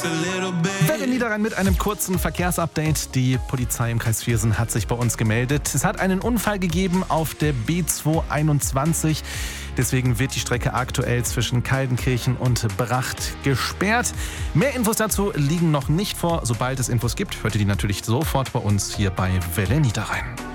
Welle Niederrhein mit einem kurzen Verkehrsupdate. Die Polizei im Kreis Viersen hat sich bei uns gemeldet. Es hat einen Unfall gegeben auf der B221. Deswegen wird die Strecke aktuell zwischen Kaldenkirchen und Bracht gesperrt. Mehr Infos dazu liegen noch nicht vor. Sobald es Infos gibt, hört ihr die natürlich sofort bei uns hier bei Welle Niederrhein.